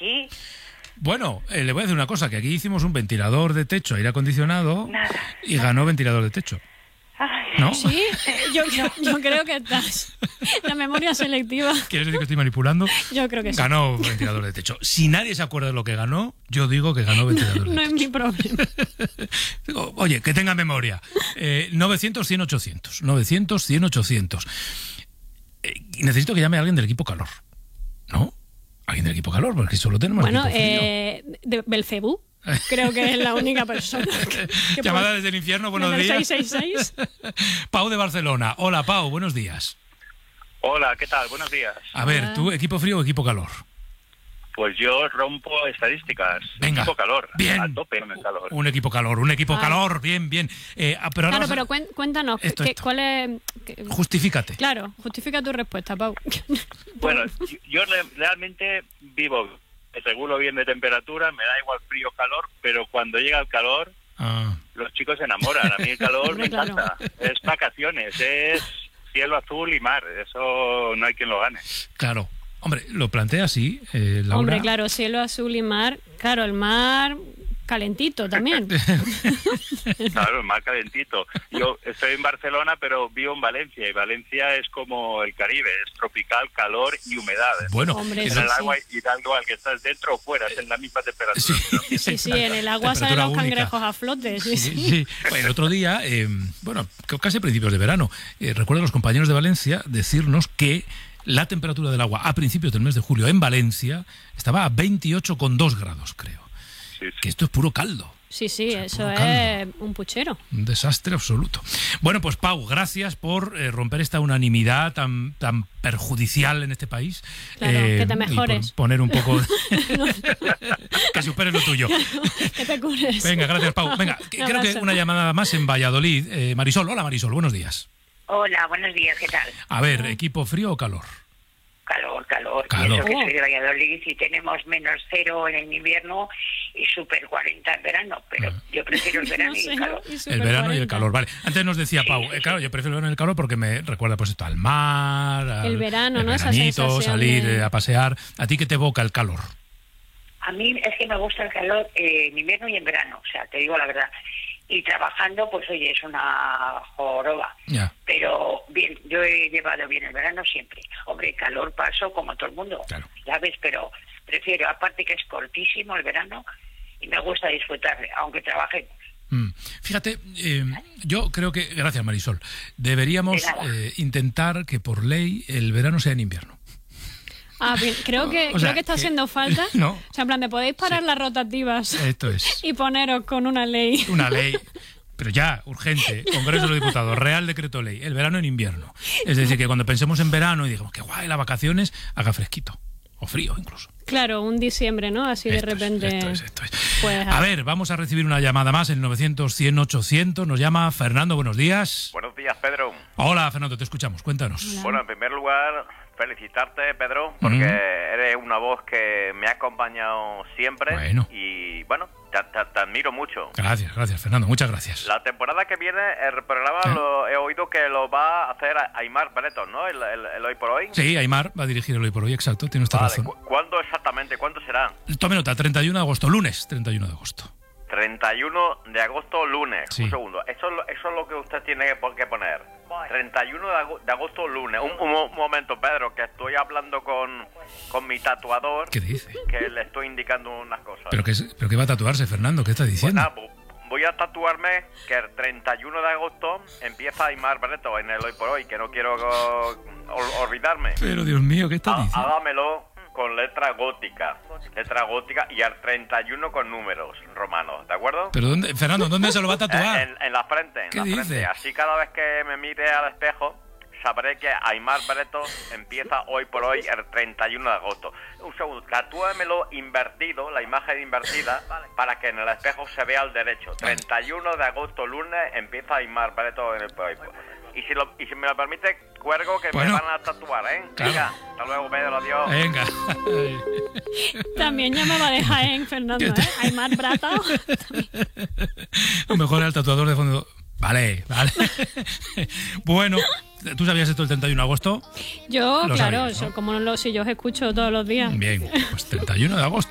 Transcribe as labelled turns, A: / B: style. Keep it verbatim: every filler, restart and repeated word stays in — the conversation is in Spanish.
A: aquí...
B: Bueno, eh, le voy a decir una cosa, que aquí hicimos un ventilador de techo, aire acondicionado,
A: Nada,
B: y ganó ventilador de techo.
A: Ay,
B: ¿No?
C: Sí, yo, yo, yo creo que estás. La memoria selectiva.
B: ¿Quieres decir que estoy manipulando?
C: Yo creo que sí.
B: Ganó ventilador de techo. Si nadie se acuerda de lo que ganó, yo digo que ganó ventilador de
C: No es
B: techo.
C: mi problema.
B: Digo, oye, que tenga memoria. Eh, novecientos, cien, ochocientos. novecientos, cien, ochocientos. Eh, necesito que llame a alguien del equipo calor. ¿No? Alguien del equipo calor, porque solo tenemos
C: Bueno,
B: equipo frío.
C: eh, de Belcebú. Creo que es la única persona. Que, que
B: Llamada
C: puede-
B: desde el infierno, buenos
C: desde el
B: días.
C: seis seis seis.
B: Pau de Barcelona. Hola, Pau, buenos días.
D: Hola, ¿qué tal? Buenos días.
B: A ver,
C: Hola.
B: ¿tú equipo frío o equipo calor?
D: Pues yo rompo estadísticas.
B: Venga.
D: Equipo calor.
B: Bien.
D: A tope con el calor.
B: Un equipo calor, un equipo
C: Ay.
B: calor, bien, bien. Eh, ah, pero ahora
C: Claro,
B: vas a-
C: pero cuen- cuéntanos,
B: Esto,
C: que-
B: esto.
C: ¿cuál es...? que-
B: Justifícate.
C: Claro, justifica tu respuesta, Pau.
D: Bueno, yo- yo re- realmente vivo, regulo bien de temperatura, me da igual frío o calor, pero cuando llega el calor,
B: Ah,
D: los chicos se enamoran. A mí el calor
C: Hombre,
D: me
C: claro.
D: encanta. Es vacaciones, es cielo azul y mar. Eso no hay quien lo gane.
B: claro. Hombre, lo plantea así, eh, Laura.
C: Hombre, claro, cielo azul y mar. Claro, el mar calentito también.
D: Claro, el mar calentito. Yo estoy en Barcelona, pero vivo en Valencia, y Valencia es como el Caribe, es tropical, calor y humedad.
B: Bueno,
C: Hombre,
D: En
C: sí,
D: el
C: sí.
D: agua y da igual que estás dentro o fuera, es en la misma temperatura.
B: sí,
C: Sí, sí, en el agua salen
B: Temperatura
C: los
B: única.
C: cangrejos a flote. Sí,
B: Sí,
C: sí.
B: sí. Bueno, el otro día, eh, bueno, c- casi a principios de verano, eh, recuerdo a los compañeros de Valencia decirnos que la temperatura del agua a principios del mes de julio en Valencia estaba a veintiocho coma dos grados, creo.
D: Sí, sí.
B: Que esto es puro caldo.
C: Sí, sí,
B: O sea,
C: eso
B: puro
C: es
B: caldo.
C: un puchero.
B: Un desastre absoluto. Bueno, pues Pau, gracias por eh, romper esta unanimidad tan, tan perjudicial en este país.
C: Claro, que te
B: y por
C: mejores.
B: poner un poco... que superes lo tuyo.
C: ¿Qué te cures?
B: Venga, gracias, Pau. Venga, que-
C: Un
B: creo que
C: abrazo.
B: una llamada más en Valladolid. Eh, Marisol, hola Marisol, buenos días.
A: Hola, buenos días, ¿qué tal?
B: A ver, ¿equipo frío o calor?
A: Calor, calor.
B: Calor.
A: Y eso que
C: Oh.
A: soy de Valladolid y tenemos menos cero en el invierno y super cuarenta en verano, pero
B: Ah.
A: yo prefiero el verano
C: No
A: y
C: sé,
A: el calor.
C: y
B: El
C: super
B: verano y el
C: cuarenta.
B: calor, vale. Antes nos decía
A: Sí,
B: Pau,
A: sí,
B: eh, claro,
A: sí.
B: yo prefiero el verano y el calor porque me recuerda pues esto al mar, al
C: El verano,
B: el
C: ¿no? Esa
B: veranito,
C: sensación
B: salir
C: de-
B: eh, a pasear. ¿A ti qué te evoca el calor?
A: A mí es que me gusta el calor eh, en invierno y en verano, o sea, te digo la verdad. Y trabajando, pues oye, es una joroba.
B: Ya,
A: Pero bien, yo he llevado bien el verano siempre. Hombre, calor paso como todo el mundo,
B: Claro.
A: ¿sabes? Pero prefiero, aparte que es cortísimo el verano y me gusta disfrutarle, aunque trabaje.
B: Mm. Fíjate, eh, yo creo que, gracias Marisol, deberíamos
A: De nada.
B: eh, intentar que por ley el verano sea en invierno.
C: Ah, bien, creo que,
B: O sea,
C: creo que está
B: que-
C: haciendo falta.
B: No.
C: O sea, en plan, de podéis parar
B: Sí.
C: las rotativas
B: Esto es
C: y poneros con una ley.
B: una ley, pero ya, urgente, Congreso de los Diputados, Real Decreto Ley, el verano en invierno. Es decir, que cuando pensemos en verano y digamos que guay, las vacaciones, haga fresquito, o frío incluso.
C: Claro, un diciembre, ¿no? Así de
B: Esto es,
C: repente.
B: esto es, esto es.
C: Pues,
B: A ver, vamos a recibir una llamada más, el novecientos, cien, ochocientos. Nos llama Fernando, buenos días.
E: Buenos días, Pedro.
B: Hola, Fernando, te escuchamos, cuéntanos.
C: Hola.
E: Bueno, en primer lugar, felicitarte, Pedro, porque
B: Ujú.
E: eres una voz que me ha acompañado siempre.
B: Bueno.
E: Y, bueno, te, te- te admiro mucho.
B: Gracias, gracias, Fernando, muchas gracias.
E: La temporada que viene, el programa
B: ¿Eh?
E: lo he oído que lo va a hacer Aimar Breton, ¿no? El, el- el Hoy por Hoy.
B: Sí, Aimar va a dirigir el Hoy por Hoy, exacto, tiene usted
E: Vale,
B: razón.
E: ¿cu- ¿cuándo exactamente? ¿Cuándo será?
B: Tome nota, treinta y uno de agosto, lunes treinta y uno de agosto.
E: treinta y uno de agosto, lunes.
B: Sí.
E: Un segundo. Eso, es lo- eso es lo que usted tiene que, por- que poner. treinta y uno de ago- de agosto, lunes. Un, un mo- momento, Pedro, que estoy hablando con, con mi tatuador,
B: ¿Qué dice?
E: que le estoy indicando unas cosas.
B: ¿Pero qué, es- pero qué va a tatuarse, Fernando? ¿Qué está
E: Pues
B: diciendo?
E: nada, vo- voy a tatuarme que el treinta y uno de agosto empieza Aimar Breto en el Hoy por Hoy, que no quiero uh, ol- olvidarme.
B: Pero Dios mío, ¿qué está
E: Há-
B: diciendo?
E: Hágamelo con letra gótica. Letra gótica y al treinta y uno con números romanos, ¿de acuerdo?
B: ¿Pero dónde, Fernando, ¿dónde se lo va a
E: Eh,
B: tatuar?
E: En, en la frente, en
B: ¿Qué
E: la
B: dice?
E: frente. Así cada vez que me mire al espejo, sabré que Aimar Breto empieza hoy por hoy el treinta y uno de agosto. Un segundo, tatúamelo invertido, la imagen invertida, para que en el espejo se vea al derecho. treinta y uno de agosto, lunes, empieza Aimar Breto en el hoy. Y si, lo, y si me lo permite, cuelgo que
B: Bueno.
E: me van a tatuar, ¿eh?
B: Claro.
E: Venga, hasta luego, Pedro, adiós.
B: Venga.
C: También llamaba de Jaén, Fernando, ¿eh? Aimar Brata.
B: Lo mejor era el tatuador de fondo. Vale, vale. Bueno, ¿tú sabías esto el treinta y uno de agosto?
C: Yo,
B: Lo
C: claro,
B: sabías, ¿no?
C: eso, como no lo, si yo os escucho todos los días.
B: Bien, pues treinta y uno de agosto.